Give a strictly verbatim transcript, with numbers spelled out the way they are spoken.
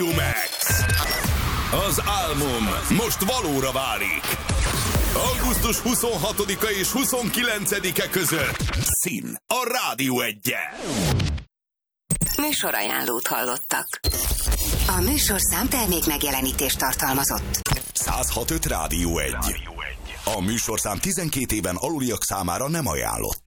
Max. Az álmom most valóra válik. augusztus huszonhatodika és huszonkilencedike között Szín a Rádió Egyen. Műsorajánlót hallottak. A műsorszám termék megjelenítést tartalmazott. száz hat pont öt Rádió Egy. A műsorszám tizenkét éven aluliak számára nem ajánlott.